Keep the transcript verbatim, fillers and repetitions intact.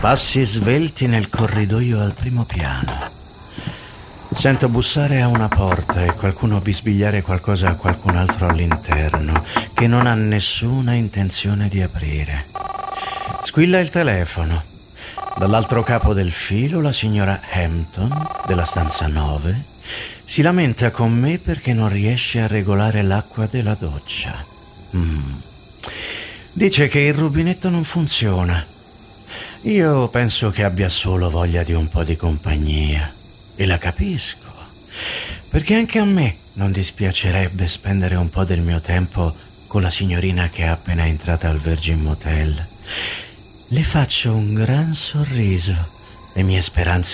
Passi svelti nel corridoio al primo piano. Sento bussare a una porta e qualcuno bisbigliare qualcosa a qualcun altro all'interno, che non ha nessuna intenzione di aprire. Squilla il telefono. Dall'altro capo del filo la signora Hampton, della stanza nove, si lamenta con me perché non riesce a regolare l'acqua della doccia. Mm. Dice che il rubinetto non funziona. Io penso che abbia solo voglia di un po' di compagnia. E la capisco, perché anche a me non dispiacerebbe spendere un po' del mio tempo con la signorina che è appena entrata al Virgin Motel. Le faccio un gran sorriso, le mie speranze